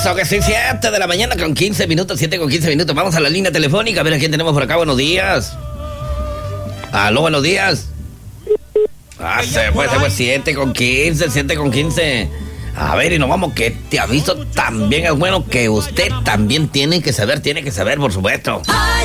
Eso que sí, 7 de la mañana con 15 minutos, 7 con 15 minutos. Vamos a la línea telefónica, a ver a quién tenemos por acá. Buenos días. Aló, buenos días. Se fue 7 con 15, 7 con 15. A ver, y nos vamos, que te aviso, también es bueno que usted también tiene que saber, por supuesto.